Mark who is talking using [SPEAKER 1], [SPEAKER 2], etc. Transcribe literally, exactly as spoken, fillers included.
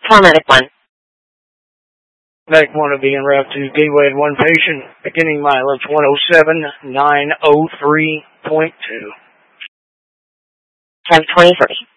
[SPEAKER 1] call Medic one.
[SPEAKER 2] Medic one will be en route to Gateway at one patient, beginning mileage one oh seven nine oh three point two.
[SPEAKER 1] ten twenty-three.